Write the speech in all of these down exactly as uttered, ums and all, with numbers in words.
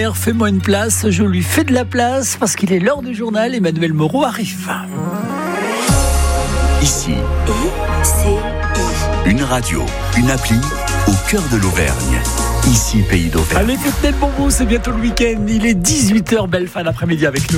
Fais-moi une place, je lui fais de la place parce qu'il est l'heure du journal. Emmanuel Moreau arrive. Ici, I C I. une radio, une appli au cœur de l'Auvergne. Ici, pays d'Auvergne. Allez, peut-être bon vous, c'est bientôt le week-end. Il est dix-huit heures, belle fin d'après-midi avec nous.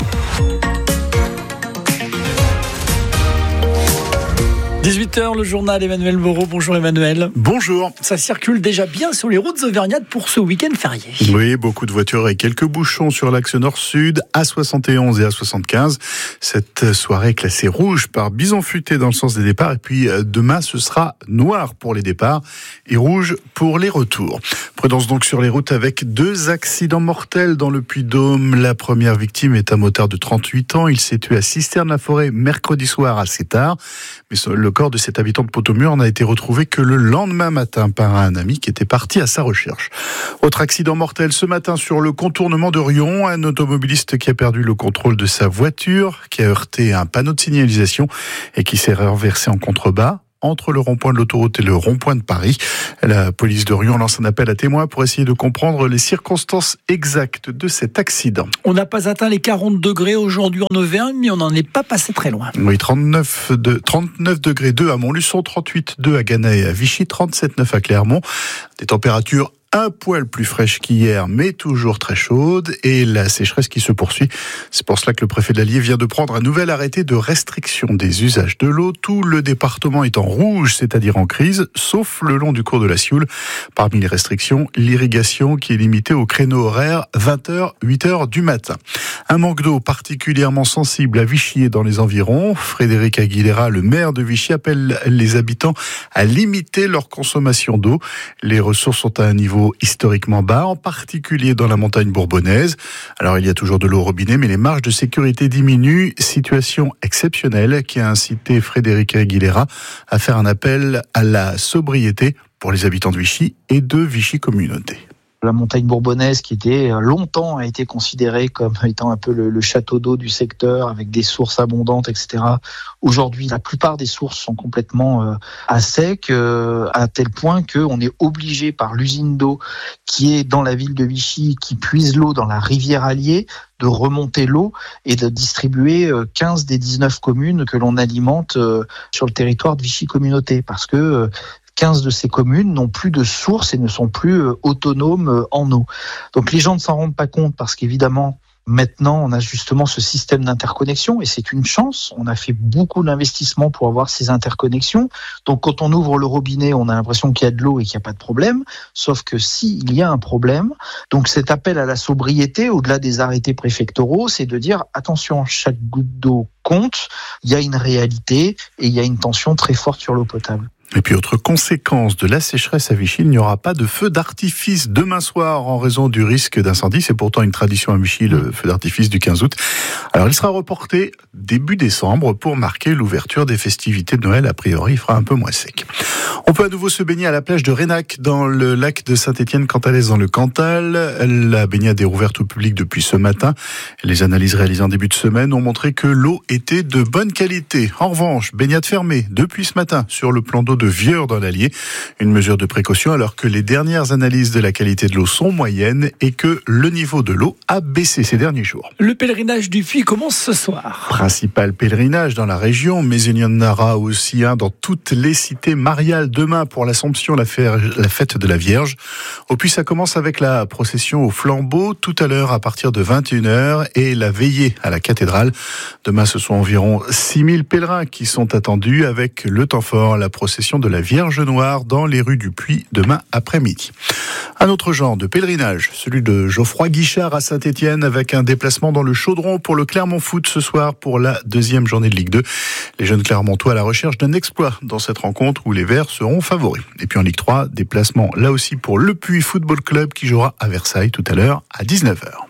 dix-huit heures, le journal Emmanuel Moreau. Bonjour Emmanuel. Bonjour. Ça circule déjà bien sur les routes auvergnates pour ce week-end férié. Oui, beaucoup de voitures et quelques bouchons sur l'axe nord-sud, A soixante et onze et A soixante-quinze. Cette soirée est classée rouge par bison futé dans le sens des départs. Et puis demain, ce sera noir pour les départs et rouge pour les retours. Prudence donc sur les routes avec deux accidents mortels dans le Puy-de-Dôme. La première victime est un motard de trente-huit ans. Il s'est tué à Cisterne-la-Forêt mercredi soir assez tard. Mais le corps de cet habitant de Pont-au-Mur n'a été retrouvé que le lendemain matin par un ami qui était parti à sa recherche. Autre accident mortel ce matin sur le contournement de Riom, un automobiliste qui a perdu le contrôle de sa voiture, qui a heurté un panneau de signalisation et qui s'est renversé en contrebas entre le rond-point de l'autoroute et le rond-point de Paris. La police de Riom lance un appel à témoins pour essayer de comprendre les circonstances exactes de cet accident. On n'a pas atteint les quarante degrés aujourd'hui en Auvergne, mais on n'en est pas passé très loin. Oui, trente-neuf, de, trente-neuf degrés deux à Montluçon, trente-huit deux à Gannat et à Vichy, trente-sept neuf à Clermont. Des températures un poil plus fraîche qu'hier, mais toujours très chaude, et la sécheresse qui se poursuit. C'est pour cela que le préfet de l'Allier vient de prendre un nouvel arrêté de restriction des usages de l'eau. Tout le département est en rouge, c'est-à-dire en crise, sauf le long du cours de la Sioule. Parmi les restrictions, l'irrigation qui est limitée au créneau horaire vingt heures, huit heures du matin. Un manque d'eau particulièrement sensible à Vichy et dans les environs. Frédéric Aguilera, le maire de Vichy, appelle les habitants à limiter leur consommation d'eau. Les ressources sont à un niveau historiquement bas, en particulier dans la montagne bourbonnaise. Alors il y a toujours de l'eau au robinet, mais les marges de sécurité diminuent. Situation exceptionnelle qui a incité Frédéric Aguilera à faire un appel à la sobriété pour les habitants de Vichy et de Vichy Communauté. La montagne bourbonnaise, qui était longtemps a été considérée comme étant un peu le, le château d'eau du secteur, avec des sources abondantes, et cetera. Aujourd'hui, la plupart des sources sont complètement euh, à sec, euh, à tel point qu'on est obligé par l'usine d'eau qui est dans la ville de Vichy, qui puise l'eau dans la rivière Allier, de remonter l'eau et de distribuer quinze des dix-neuf communes que l'on alimente euh, sur le territoire de Vichy Communauté, parce que euh, quinze de ces communes n'ont plus de sources et ne sont plus euh, autonomes euh, en eau. Donc les gens ne s'en rendent pas compte parce qu'évidemment, maintenant, on a justement ce système d'interconnexion et c'est une chance. On a fait beaucoup d'investissements pour avoir ces interconnexions. Donc quand on ouvre le robinet, on a l'impression qu'il y a de l'eau et qu'il n'y a pas de problème. Sauf que s'il y a un problème, donc cet appel à la sobriété, au-delà des arrêtés préfectoraux, c'est de dire attention, chaque goutte d'eau compte. Il y a une réalité et il y a une tension très forte sur l'eau potable. Et puis, autre conséquence de la sécheresse à Vichy, il n'y aura pas de feu d'artifice demain soir en raison du risque d'incendie. C'est pourtant une tradition à Vichy, le feu d'artifice du quinze août. Alors, il sera reporté début décembre pour marquer l'ouverture des festivités de Noël. A priori, il fera un peu moins sec. On peut à nouveau se baigner à la plage de Rénac, dans le lac de Saint-Étienne-Cantalès, dans le Cantal. La baignade est rouverte au public depuis ce matin. Les analyses réalisées en début de semaine ont montré que l'eau était de bonne qualité. En revanche, baignade fermée depuis ce matin sur le plan d'eau de Vieur dans l'Allier. Une mesure de précaution alors que les dernières analyses de la qualité de l'eau sont moyennes et que le niveau de l'eau a baissé ces derniers jours. Le pèlerinage du Puy commence ce soir. Principal pèlerinage dans la région, mais il y en aura aussi un dans toutes les cités mariales demain pour l'Assomption, la fête de la Vierge. Au Puy, ça commence avec la procession au flambeau tout à l'heure à partir de vingt et une heures et la veillée à la cathédrale. Demain, ce sont environ six mille pèlerins qui sont attendus avec le temps fort, la procession de la Vierge Noire dans les rues du Puy demain après-midi. Un autre genre de pèlerinage, celui de Geoffroy Guichard à Saint-Étienne avec un déplacement dans le Chaudron pour le Clermont Foot ce soir pour la deuxième journée de Ligue deux. Les jeunes Clermontois à la recherche d'un exploit dans cette rencontre où les Verts seront favoris. Et puis en Ligue trois, déplacement là aussi pour le Puy Football Club qui jouera à Versailles tout à l'heure à dix-neuf heures.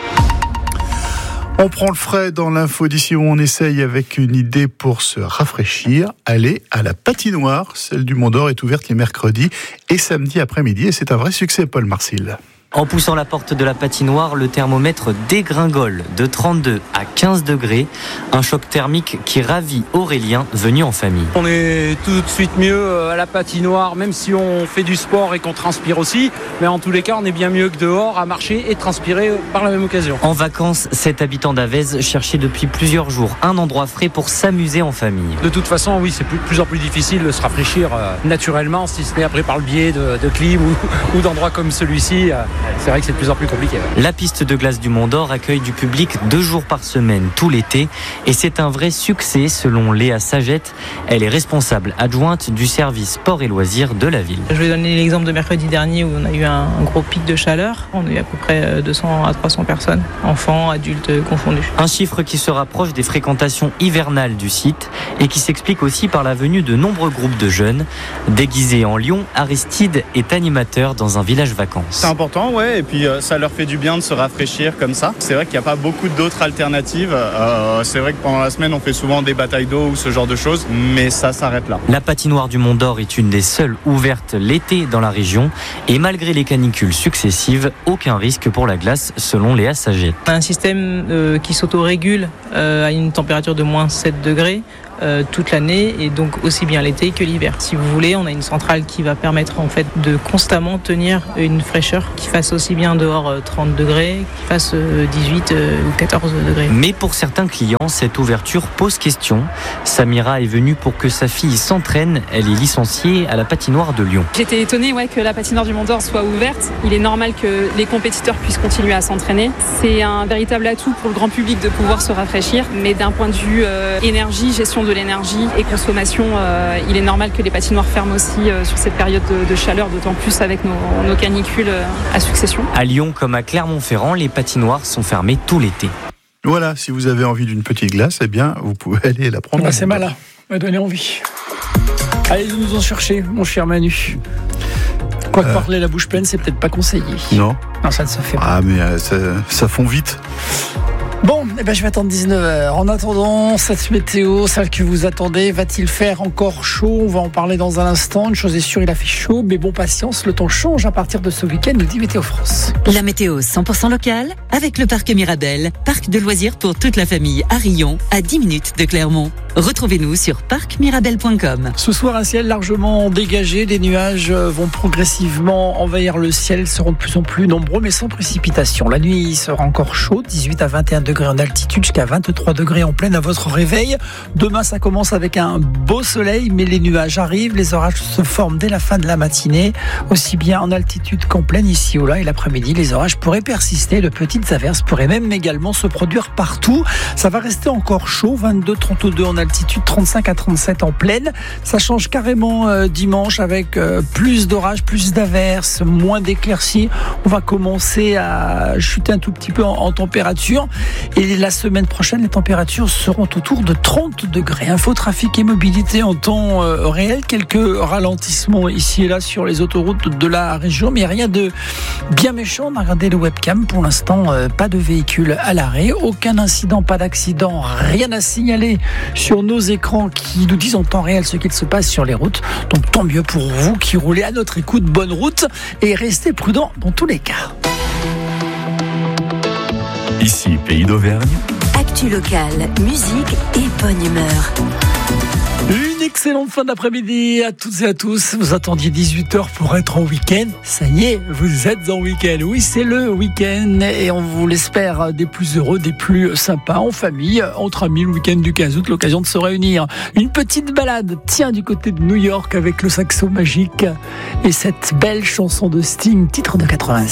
On prend le frais dans l'info d'ici où on essaye avec une idée pour se rafraîchir. Aller à la patinoire. Celle du Mont d'Or est ouverte les mercredis et samedis après-midi et c'est un vrai succès, Paul Marcil. En poussant la porte de la patinoire, le thermomètre dégringole de trente-deux à quinze degrés. Un choc thermique qui ravit Aurélien, venu en famille. On est tout de suite mieux à la patinoire, même si on fait du sport et qu'on transpire aussi. Mais en tous les cas, on est bien mieux que dehors à marcher et transpirer par la même occasion. En vacances, cet habitant d'Avez cherchait depuis plusieurs jours un endroit frais pour s'amuser en famille. De toute façon, oui, c'est de plus en plus difficile de se rafraîchir euh, naturellement, si ce n'est après par le biais de, de clim ou, ou d'endroits comme celui-ci. Euh, c'est vrai que c'est de plus en plus compliqué. Ouais. La piste de glace du Mont d'Or accueille du public deux jours par semaine, tout l'été. Et c'est un vrai succès selon Léa Sagette. Elle est responsable adjointe du service sport et loisirs de la ville. Je vais donner l'exemple de mercredi dernier où on a eu un, un gros pic de chaleur. On a eu à peu près deux cents à trois cents personnes, enfants, adultes confondus. Un chiffre qui se rapproche des fréquentations hivernales du site et qui s'explique aussi par la venue de nombreux groupes de jeunes. Déguisés en lion, Aristide est animateur dans un village vacances. C'est important, ouais, et puis euh, ça leur fait du bien de se rafraîchir comme ça. C'est vrai qu'il n'y a pas beaucoup d'autres alternatives. Euh, c'est vrai que pendant la semaine, on fait souvent des batailles d'eau ou ce genre de choses, mais ça s'arrête là. La patinoire du Mont d'Or est une des seules ouvertes l'été dans la région et malgré les canicules successives, aucun risque pour la glace selon Léa Sagette. On a un système euh, qui s'autorégule euh, à une température de moins sept degrés. Euh, toute l'année et donc aussi bien l'été que l'hiver. Si vous voulez, on a une centrale qui va permettre en fait de constamment tenir une fraîcheur qui fasse aussi bien dehors euh, trente degrés, qui fasse euh, dix-huit euh, ou quatorze degrés. Mais pour certains clients, cette ouverture pose question. Samira est venue pour que sa fille s'entraîne. Elle est licenciée à la patinoire de Lyon. J'étais étonnée ouais, que la patinoire du Mont d'Or soit ouverte. Il est normal que les compétiteurs puissent continuer à s'entraîner. C'est un véritable atout pour le grand public de pouvoir se rafraîchir, mais d'un point de vue euh, énergie, gestion de l'énergie et consommation, euh, il est normal que les patinoires ferment aussi euh, sur cette période de, de chaleur, d'autant plus avec nos, nos canicules euh, à succession. À Lyon comme à Clermont-Ferrand, les patinoires sont fermées tout l'été. Voilà, si vous avez envie d'une petite glace, eh bien, vous pouvez aller la prendre. Bah, c'est malin, m'a donné envie. Allez, nous en chercher, mon cher Manu. Quoique euh... parler la bouche pleine, c'est peut-être pas conseillé. Non. Non, ça ne se fait pas. Ah, mais euh, ça, ça fond vite. Bon, eh ben je vais attendre dix-neuf heures. En attendant, cette météo, celle que vous attendez, va-t-il faire encore chaud ? On va en parler dans un instant. Une chose est sûre, il a fait chaud, mais bon, patience, le temps change à partir de ce week-end, nous dit Météo France. La météo cent pour cent locale, avec le parc Mirabel, parc de loisirs pour toute la famille à Rion, à dix minutes de Clermont. Retrouvez-nous sur parc mirabel point com. Ce soir, un ciel largement dégagé. Les nuages vont progressivement envahir le ciel. Ils seront de plus en plus nombreux, mais sans précipitation. La nuit il sera encore chaud, dix-huit à vingt et un degrés en altitude, jusqu'à vingt-trois degrés en pleine à votre réveil. Demain, ça commence avec un beau soleil, mais les nuages arrivent. Les orages se forment dès la fin de la matinée, aussi bien en altitude qu'en plaine ici ou là. Et l'après-midi, les orages pourraient persister. De petites averses pourraient même également se produire partout. Ça va rester encore chaud, vingt-deux à trente-deux en altitude, trente-cinq à trente-sept en plaine. Ça change carrément euh, dimanche avec euh, plus d'orages, plus d'averses, moins d'éclaircies. On va commencer à chuter un tout petit peu en, en température. Et la semaine prochaine, les températures seront autour de trente degrés. Info, trafic et mobilité en temps euh, réel. Quelques ralentissements ici et là sur les autoroutes de la région, mais rien de bien méchant. On a regardé le webcam. Pour l'instant, euh, pas de véhicule à l'arrêt. Aucun incident, pas d'accident, rien à signaler sur nos écrans qui nous disent en temps réel ce qu'il se passe sur les routes. Donc tant mieux pour vous qui roulez à notre écoute. Bonne route et restez prudents dans tous les cas. Ici, Pays d'Auvergne. Actu locale, musique et bonne humeur. Une excellente fin d'après-midi à toutes et à tous. Vous attendiez dix-huit heures pour être en week-end. Ça y est, vous êtes en week-end. Oui, c'est le week-end et on vous l'espère des plus heureux, des plus sympas, en famille, entre amis, le week-end du quinze août, l'occasion de se réunir. Une petite balade, tiens, du côté de New York avec le saxo magique et cette belle chanson de Sting, titre de quatre-vingt-six.